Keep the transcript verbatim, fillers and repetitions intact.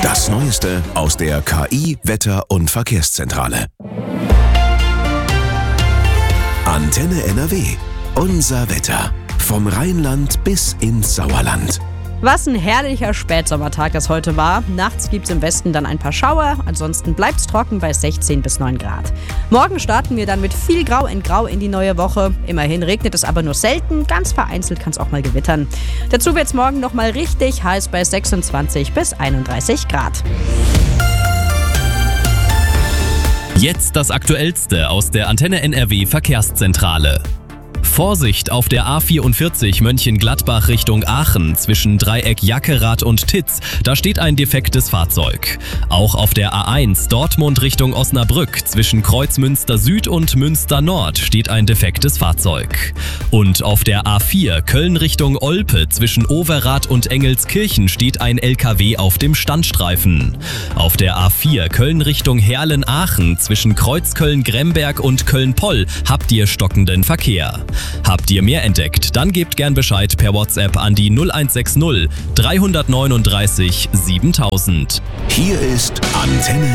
Das Neueste aus der K I-, Wetter- und Verkehrszentrale. Antenne N R W. Unser Wetter. Vom Rheinland bis ins Sauerland. Was ein herrlicher Spätsommertag das heute war. Nachts gibt es im Westen dann ein paar Schauer, ansonsten bleibt es trocken bei sechzehn bis neun Grad. Morgen starten wir dann mit viel Grau in Grau in die neue Woche. Immerhin regnet es aber nur selten, ganz vereinzelt kann es auch mal gewittern. Dazu wird es morgen nochmal richtig heiß bei sechsundzwanzig bis einunddreißig Grad. Jetzt das Aktuellste aus der Antenne N R W Verkehrszentrale. Vorsicht auf der A vierundvierzig Mönchengladbach Richtung Aachen zwischen Dreieck Jackerath und Titz, da steht ein defektes Fahrzeug. Auch auf der A eins Dortmund Richtung Osnabrück zwischen Kreuzmünster Süd und Münster Nord steht ein defektes Fahrzeug. Und auf der A vier Köln Richtung Olpe zwischen Overath und Engelskirchen steht ein L K W auf dem Standstreifen. Auf der A vier Köln Richtung Herlen-Aachen zwischen Kreuzköln-Gremberg und Köln-Poll habt ihr stockenden Verkehr. Habt ihr mehr entdeckt? Dann gebt gern Bescheid per WhatsApp an die null eins sechs null drei neun drei siebentausend. Hier ist Antenne